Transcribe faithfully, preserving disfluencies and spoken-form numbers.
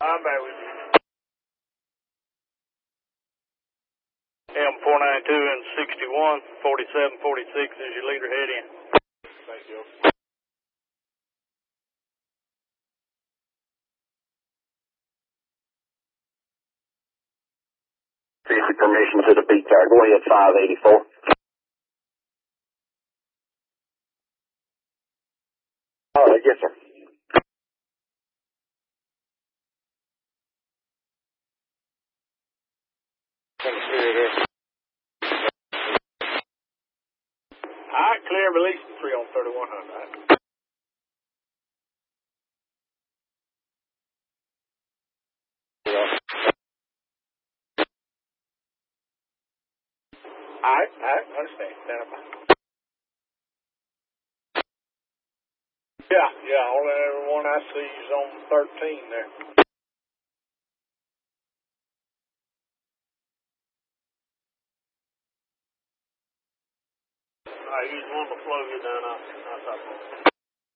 I'm back with you. M four ninety-two and sixty-one, forty-seven forty-six is your leader, head in. Thank you. Basic permission to the beat car. Go ahead, five eighty-four. All right, yes, sir. All right, clear and release three on thirty-one hundred. All right. All right, all right, understand. Stand up. Yeah, yeah, only everyone I see is on thirteen there. All right, he's one to flow you down off, off top of